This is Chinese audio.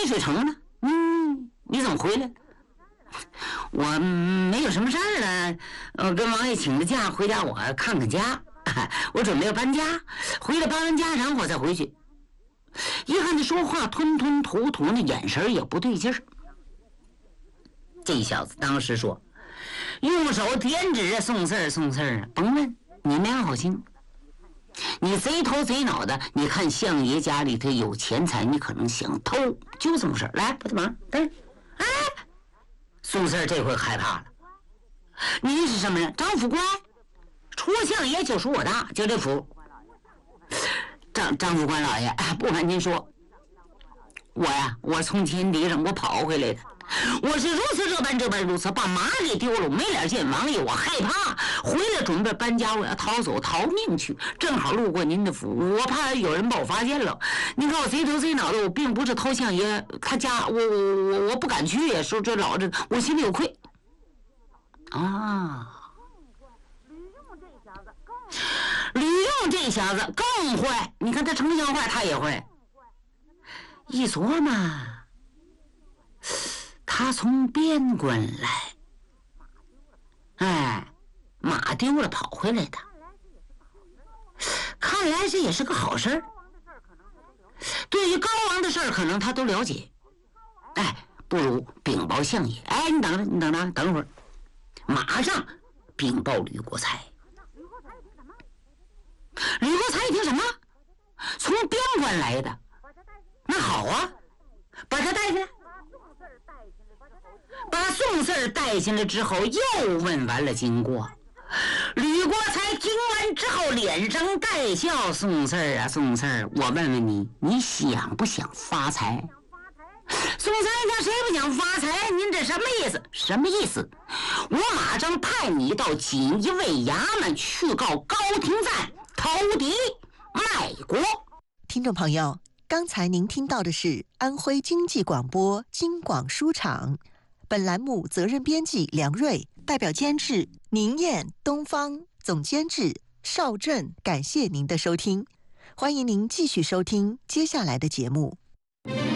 水城呢？你怎么回来？我没有什么事儿了，跟王爷请了假回家，我看看家。我准备要搬家，回来搬完家，然后我再回去。一看他说话吞吞吐吐，那眼神也不对劲儿。这小子当时说，用手点指宋四儿，甭问，你没安好心。你贼头贼脑的，你看相爷家里头有钱财，你可能想偷，就这么事儿。来，帮忙，哎，宋四儿这回害怕了。您是什么人？张府官，出相爷就属我的，就这府。张府官老爷，不瞒您说，我从天敌上我跑回来的。我是如此这般如此，把马给丢了，我没脸见王爷，我害怕，回来准备搬家，我要逃走逃命去，正好路过您的府，我怕有人把我发现了。您看我贼头贼脑的，我并不是偷相爷他家，我不敢去呀，说这老子我心里有愧啊。吕用这小子更坏，你看他丞相坏他也坏。一琢磨，他从边关来，马丢了跑回来的，看来这也是个好事儿。对于高王的事儿，可能他都了解。不如禀报相爷。你等会儿，马上禀报吕国才。吕国才一听什么？从边关来的？那好啊，把他带进来。把宋四儿带进来之后，又问完了经过。吕国才听完之后，脸上带笑：“宋四儿啊，宋四儿，我问问你，你想不想发财？”宋三家谁不想发财？您这什么意思？什么意思？我马上派你到锦衣卫衙门去告高廷赞投敌卖国。 听众朋友，刚才您听到的是安徽经济广播京广书场，本栏目责任编辑梁瑞，代表监制宁燕、东方，总监制邵振。感谢您的收听，欢迎您继续收听接下来的节目。